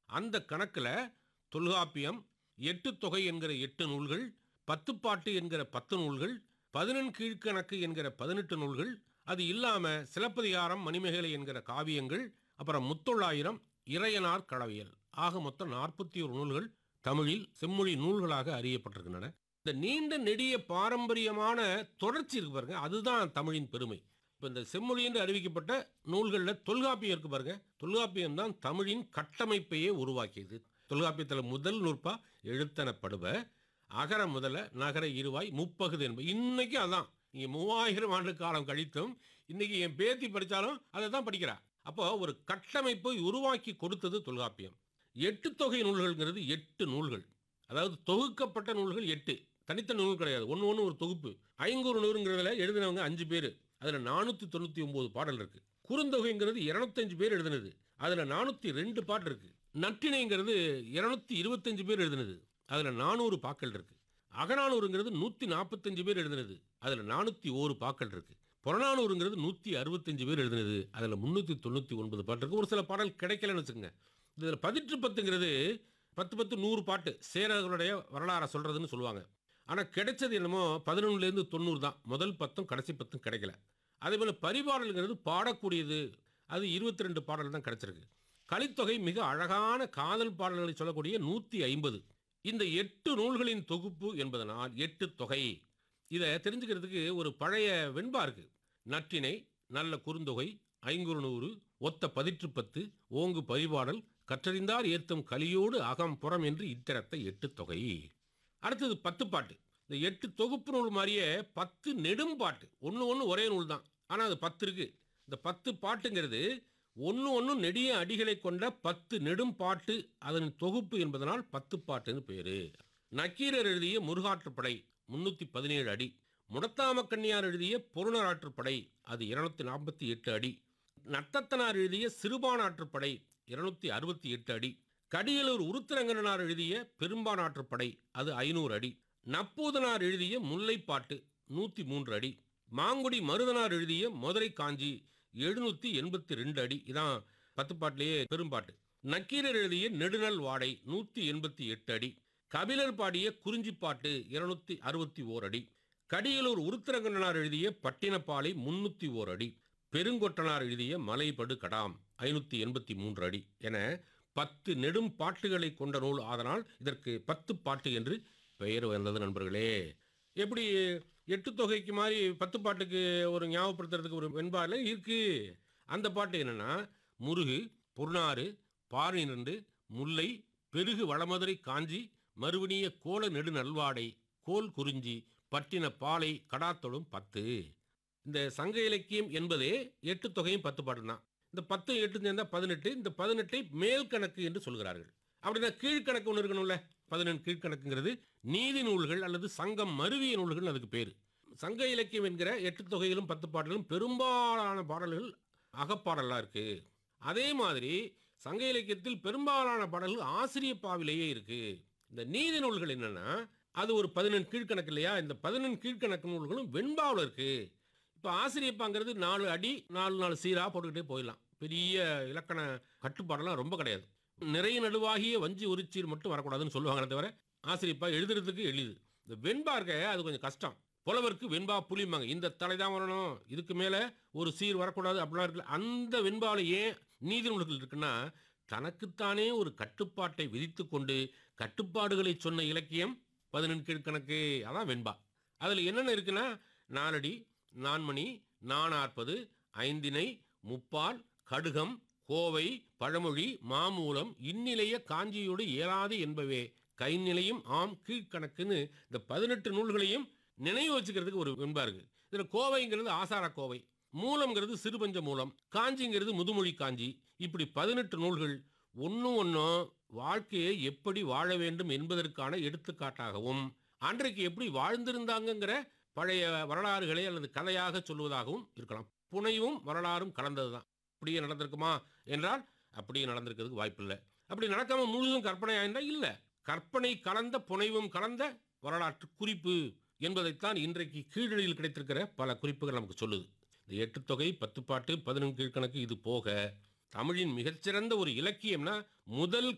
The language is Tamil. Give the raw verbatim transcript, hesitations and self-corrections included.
அந்த கணக்கில் தொல்காப்பியம், எட்டு தொகை என்கிற எட்டு நூல்கள், பத்துப்பாட்டு என்கிற பத்து நூல்கள், பதினெண் கீழ்கணக்கு என்கிற பதினெட்டு நூல்கள், அது இல்லாமல் சிலப்பதிகாரம், மணிமேகலை என்கிற காவியங்கள், அப்புறம் முத்தொள்ளாயிரம், இறையனார் களவியல், ஆக மொத்தம் நாற்பத்தி ஒரு நூல்கள் தமிழில் செம்மொழி நூல்களாக அறியப்பட்டிருக்கின்றன. இந்த நீண்ட நெடிய பாரம்பரியமான தொடர்ச்சி இருக்கு பாருங்க, அதுதான் தமிழின் பெருமை. இப்போ இந்த செம்மொழி என்று அறிவிக்கப்பட்ட நூல்களில் தொல்காப்பியம் இருக்கு பாருங்க, தொல்காப்பியம் தான் தமிழின் கட்டமைப்பையே உருவாக்கியது. தொல்காப்பியத்தில் முதல் நூற்பா எழுத்தனப்படுவ, அகர முதல நகர இருவாய் முப்பகுது என்பது இன்னைக்கு அதான். நீங்க மூவாயிரம் ஆண்டு காலம் கழித்தும் இன்னைக்கு என் பேத்தி படித்தாலும் அதை தான் படிக்கிறா. அப்போ ஒரு கட்டமைப்பை உருவாக்கி கொடுத்தது தொல்காப்பியம். எட்டு தொகை நூல்கள்ங்கிறது எட்டு நூல்கள், அதாவது தொகுக்கப்பட்ட நூல்கள் எட்டு, தனித்த நூல் கிடையாது, ஒன்று ஒன்று ஒரு தொகுப்பு. ஐங்கூறு நூறுங்கிறதுல எழுதினவங்க அஞ்சு பேர், அதில் நானூற்றி தொண்ணூற்றி ஒம்பது பாடல் இருக்கு. குறுந்தொகைங்கிறது இருநூத்தஞ்சு பேர் எழுதினது, அதில் நானூற்றி ரெண்டு பாட்டு இருக்கு. நற்றிணைங்கிறது இருநூத்தி இருபத்தஞ்சு பேர் எழுதினது, அதில் நானூறு பாக்கள் இருக்கு. அகநானூறுங்கிறது நூற்றி நாற்பத்தஞ்சு பேர் எழுதினது, அதில் நானூற்றி ஒரு பாக்கள் இருக்கு. புறநானூறுங்கிறது நூற்றி அறுபத்தஞ்சு பேர் எழுதினது, அதில் முந்நூற்றி தொண்ணூற்றி ஒன்பது பாட்டு இருக்கு. ஒரு சில பாடல் கிடைக்கலன்னு வச்சுக்கோங்க. இதில் பதிற்று பத்துங்கிறது பத்து பத்து நூறு பாட்டு சேரர்களுடைய வரலாறை சொல்கிறதுன்னு சொல்லுவாங்க. ஆனால் கிடைச்சது என்னமோ பதினொன்றுலேருந்து தொண்ணூறு தான், முதல் பத்தும் கடைசி பத்தும் கிடைக்கல. அதே போல் பரிபாடல்ங்கிறது பாடக்கூடியது, அது இருபத்தி ரெண்டு பாடல் தான் கிடைச்சிருக்கு. கலித்தொகை மிக அழகான காதல் பாடல்களை சொல்லக்கூடிய நூற்றி ஐம்பது. இந்த எட்டு நூல்களின் தொகுப்பு என்பதனால் எட்டு தொகை. இதை தெரிஞ்சுக்கிறதுக்கு ஒரு பழைய வெண்பா இருக்கு. நற்றிணை, நல்ல குறுந்தொகை, ஐங்குறு நூறு, ஒத்த பதிற்று பத்து, ஓங்கு பரிபாடல், கற்றறிந்தார் ஏத்தும் கலியோடு அகம் புறம் என்று இத்தரத்தை எட்டு தொகை. அடுத்தது பத்து பாட்டு. இந்த எட்டு தொகுப்பு நூல் மாதிரியே பத்து நெடும் பாட்டு, ஒன்று ஒன்று ஒரே நூல் தான், ஆனால் அது பத்து இருக்கு. இந்த பத்து பாட்டுங்கிறது ஒன்று ஒன்று நெடிய அடிகளை கொண்ட பத்து நெடும் பாட்டு, அதன் தொகுப்பு என்பதனால் பத்து பாட்டுன்னு பேரு. நக்கீரர் எழுதிய முருகாற்றுப்படை முன்னூற்றி பதினேழு அடி, முடத்தாம கண்ணியார் எழுதிய பொருணராற்றுப்படை அது இருநூத்தி நாற்பத்தி எட்டு அடி, நட்டத்தனார் எழுதிய சிறுபானாற்றுப்படை இருநூத்தி அறுபத்தி எட்டு அடி, கடியலூர் உருத்திரங்கனார் எழுதிய பெரும்பானாற்றுப்படை அது ஐநூறு அடி, நப்பூதனார் எழுதிய முல்லைப்பாட்டு நூற்றி மூன்று அடி, மாங்குடி மருதனார் எழுதிய மதுரை காஞ்சி எழுநூற்றி எண்பத்தி ரெண்டு அடி, இதான் பத்து பாட்டிலேயே பெரும்பாட்டு. நக்கீரர் எழுதிய நெடுநல் வாடை நூற்றி எண்பத்தி எட்டு அடி, கபிலர் பாடிய குறிஞ்சிப்பாட்டு இருநூத்தி அறுபத்தி ஓர் அடி, கடியலூர் உருத்திரங்கனார் எழுதிய பட்டினப்பாலை முன்னூற்றி ஓர் அடி, பெருங்கொட்டனார் எழுதிய மலைபடு கடாம் ஐநூற்றி எண்பத்தி மூன்று அடி என பத்து நெடும் பாட்டுகளை கொண்ட நூல். அதனால் இதற்கு பத்து பாட்டு என்று பெயர் வந்தது. நண்பர்களே, எப்படி எட்டு தொகைக்கு மாதிரி பத்து பாட்டுக்கு ஒரு ஞாபகப்படுத்துறதுக்கு ஒரு வெண்பால இருக்கு. அந்த பாட்டு என்னன்னா, முருகு, பொருணாறு, பாரிரண்டு, முல்லை, பெருகு வளமதுரை காஞ்சி, மறுவணிய கோல நெடு நல்வாடை, கோல் குறிஞ்சி, பட்டின பாலை கடாத்தொடும் பத்து. இந்த சங்க இலக்கியம் என்பதே எட்டு தொகையும் பத்து பாட்டு தான். இந்த பத்து எட்டு சேர்ந்தா பதினெட்டு. இந்த பதினெட்டை மேல் கணக்கு என்று சொல்கிறார்கள். அப்படின்னா கீழ்கணக்கு ஒன்று இருக்கணும்ல. பதினெண்டு கீழ்கணக்குங்கிறது நீதி நூல்கள் அல்லது சங்கம் மருவிய நூல்கள், அதுக்கு பேர். சங்க இலக்கியம் என்கிற எட்டு தொகையிலும் பத்து பாடலும் பெரும்பாலான பாடல்கள் அகப்பாடலாக இருக்கு. அதே மாதிரி சங்க இலக்கியத்தில் பெரும்பாலான பாடல்கள் ஆசிரியப்பாவிலேயே இருக்கு. இந்த நீதி நூல்கள் என்னன்னா, அது ஒரு பதினெண்டு கீழ்கணக்கு இல்லையா? இந்த பதினெண்டு கீழ்கணக்கு நூல்களும் வெண்பாவில் இருக்கு. இப்போ ஆசிரியப்பாங்கிறது நாலு அடி நாலு நாலு சீராக போட்டுக்கிட்டே போயிடலாம். பெரிய இலக்கண கட்டுப்பாடெல்லாம் ரொம்ப கிடையாது. நிறைய நடுவாகிய வஞ்சி உரிச்சீர் மட்டும் வரக்கூடாதுன்னு சொல்லுவாங்களே தவிர ஆசிரியப்பா எழுதுறதுக்கு எளிது. இந்த வெண்பா இருக்க அது கொஞ்சம் கஷ்டம். புலவருக்கு வெண்பா புளியுமாங்க, இந்த தலை தான் வரணும், இதுக்கு மேலே ஒரு சீர் வரக்கூடாது அப்படிலாம் இருக்குல்ல. அந்த வெண்பாவில் ஏன் நீதி நூல்கள் இருக்குன்னா, தனக்குத்தானே ஒரு கட்டுப்பாட்டை விதித்து கொண்டு கட்டுப்பாடுகளை சொன்ன இலக்கியம் பதினெண்டு கீழ்கணக்கு, அதான் வெண்பா. அதில் என்னென்ன இருக்குன்னா, நாலடி, நான்மணி, நானாற்பது, ஐந்தினை, முப்பால், கடுகம், கோவை, பழமொழி, மாமூலம், இந்நிலைய காஞ்சியோடு இயலாது என்பவே கைநிலையும் ஆம் கீழ்கணக்குன்னு இந்த பதினெட்டு நூல்களையும் நினைவு வச்சுக்கிறதுக்கு ஒரு வெண்பா இருக்கு. இதில் கோவைங்கிறது ஆசார கோவை, மூலம்ங்கிறது சிறுபஞ்ச மூலம், காஞ்சிங்கிறது முதுமொழி காஞ்சி. இப்படி பதினெட்டு நூல்கள் ஒன்று ஒன்றும் வாழ்க்கையை எப்படி வாழ வேண்டும் என்பதற்கான எடுத்துக்காட்டாகவும், அன்றைக்கு எப்படி வாழ்ந்திருந்தாங்கிற பழைய வரலாறுகளை அல்லது கதையாக சொல்லுவதாகவும் இருக்கலாம். புனைவும் வரலாறும் கலந்தது தான். அப்படியே நடந்திருக்குமா என்றால் அப்படியே நடந்திருக்கிறதுக்கு வாய்ப்பு இல்லை. அப்படி நடக்காம முழுதும் கற்பனை ஆயிருந்தா இல்லை. கற்பனை கலந்த புனைவும் கலந்த வரலாற்று குறிப்பு என்பதைத்தான் இன்றைக்கு கீழடியில் கிடைத்திருக்கிற பல குறிப்புகள் நமக்கு சொல்லுது. இந்த எட்டு தொகை, பத்து பாட்டு, பதினொன்று கீழ்கணக்கு, இது போக தமிழின் மிகச்சிறந்த ஒரு இலக்கியம்னா முதல்